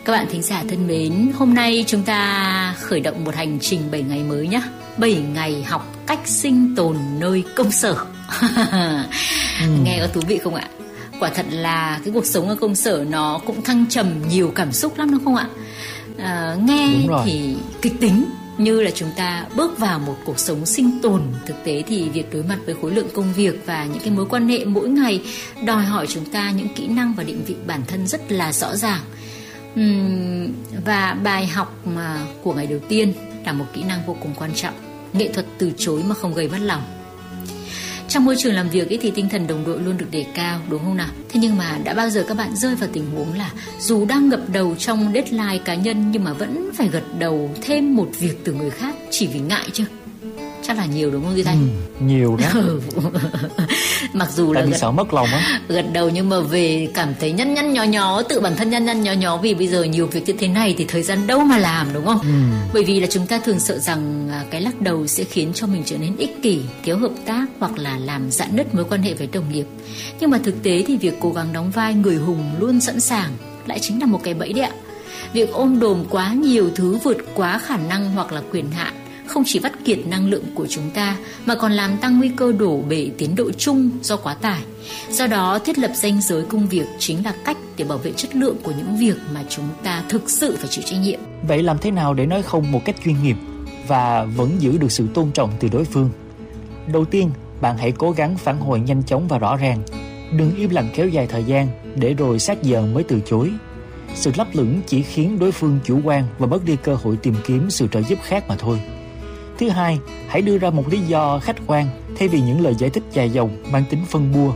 Các bạn thính giả thân mến, hôm nay chúng ta khởi động một hành trình 7 ngày mới nhé. 7 ngày học cách sinh tồn nơi công sở. Nghe có thú vị không ạ? Quả thật là cái cuộc sống ở công sở nó cũng thăng trầm nhiều cảm xúc lắm đúng không ạ? Nghe thì kịch tính, như là chúng ta bước vào một cuộc sống sinh tồn. Thực tế thì việc đối mặt với khối lượng công việc và những cái mối quan hệ mỗi ngày đòi hỏi chúng ta những kỹ năng và định vị bản thân rất là rõ ràng. Và bài học của ngày đầu tiên là một kỹ năng vô cùng quan trọng: nghệ thuật từ chối mà không gây mất lòng. Trong môi trường làm việc thì tinh thần đồng đội luôn được đề cao, đúng không nào? Thế nhưng mà đã bao giờ các bạn rơi vào tình huống là dù đang ngập đầu trong deadline cá nhân nhưng mà vẫn phải gật đầu thêm một việc từ người khác chỉ vì ngại chưa? Chắc là nhiều đúng không Duy Thanh? Nhiều đó. Mặc dù là sợ mất lòng á, gật đầu nhưng mà về cảm thấy nhăn nhó nhó, tự bản thân nhăn nhó vì bây giờ nhiều việc như thế này thì thời gian đâu mà làm, đúng không? Bởi vì là chúng ta thường sợ rằng cái lắc đầu sẽ khiến cho mình trở nên ích kỷ, thiếu hợp tác hoặc là làm rạn nứt mối quan hệ với đồng nghiệp. Nhưng mà thực tế thì việc cố gắng đóng vai người hùng luôn sẵn sàng lại chính là một cái bẫy đấy ạ. Việc ôm đồm quá nhiều thứ vượt quá khả năng hoặc là quyền hạn không chỉ vắt kiệt năng lượng của chúng ta mà còn làm tăng nguy cơ đổ bể tiến độ chung do quá tải. Do đó, thiết lập ranh giới công việc chính là cách để bảo vệ chất lượng của những việc mà chúng ta thực sự phải chịu trách nhiệm. Vậy làm thế nào để nói không một cách chuyên nghiệp và vẫn giữ được sự tôn trọng từ đối phương? Đầu tiên, bạn hãy cố gắng phản hồi nhanh chóng và rõ ràng. Đừng im lặng kéo dài thời gian để rồi sát giờ mới từ chối. Sự lấp lửng chỉ khiến đối phương chủ quan và mất đi cơ hội tìm kiếm sự trợ giúp khác mà thôi. Thứ hai, hãy đưa ra một lý do khách quan thay vì những lời giải thích dài dòng mang tính phân bua.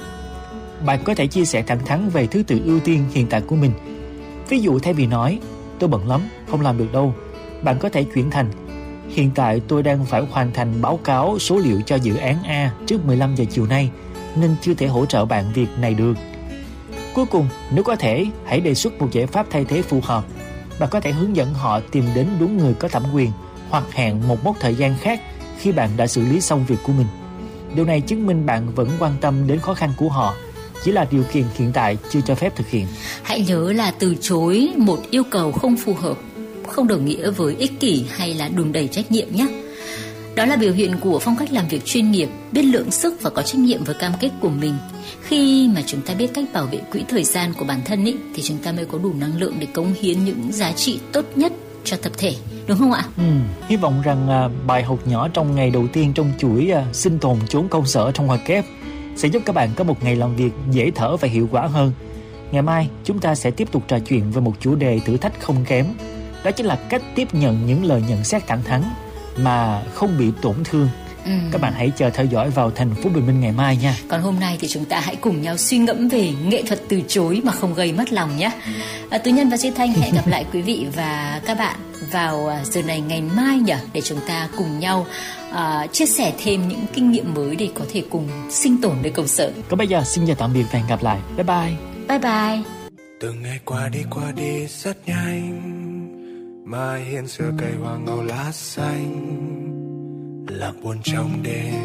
Bạn có thể chia sẻ thẳng thắn về thứ tự ưu tiên hiện tại của mình. Ví dụ thay vì nói tôi bận lắm, không làm được đâu, bạn có thể chuyển thành hiện tại tôi đang phải hoàn thành báo cáo số liệu cho dự án A trước 15 giờ chiều nay nên chưa thể hỗ trợ bạn việc này được. Cuối cùng, nếu có thể, hãy đề xuất một giải pháp thay thế phù hợp. Bạn có thể hướng dẫn họ tìm đến đúng người có thẩm quyền hoặc hẹn một mốc thời gian khác khi bạn đã xử lý xong việc của mình. Điều này chứng minh bạn vẫn quan tâm đến khó khăn của họ, chỉ là điều kiện hiện tại chưa cho phép thực hiện. Hãy nhớ là từ chối một yêu cầu không phù hợp không đồng nghĩa với ích kỷ hay là đùn đẩy trách nhiệm nhé. Đó là biểu hiện của phong cách làm việc chuyên nghiệp, biết lượng sức và có trách nhiệm với cam kết của mình. Khi mà chúng ta biết cách bảo vệ quỹ thời gian của bản thân thì chúng ta mới có đủ năng lượng để cống hiến những giá trị tốt nhất cho tập thể, đúng không ạ? Hy vọng rằng bài học nhỏ trong ngày đầu tiên trong chuỗi sinh tồn chốn công sở trong Hòa Kép sẽ giúp các bạn có một ngày làm việc dễ thở và hiệu quả hơn. Ngày mai chúng ta sẽ tiếp tục trò chuyện về một chủ đề thử thách không kém. Đó chính là cách tiếp nhận những lời nhận xét thẳng thắn mà không bị tổn thương. Các bạn hãy chờ theo dõi vào Thành phố Bình Minh ngày mai nha. Còn hôm nay thì chúng ta hãy cùng nhau suy ngẫm về nghệ thuật từ chối mà không gây mất lòng nhé. Tú Nhân và Duy Thanh hẹn gặp lại quý vị và các bạn vào giờ này ngày mai nhỉ, để chúng ta cùng nhau chia sẻ thêm những kinh nghiệm mới để có thể cùng sinh tồn nơi công sở. Còn bây giờ xin chào tạm biệt và hẹn gặp lại. Bye bye. Bye bye. Từng ngày qua đi rất nhanh, mai hiên xưa cây hoa ngâu lá xanh, lạc buồn trong đêm.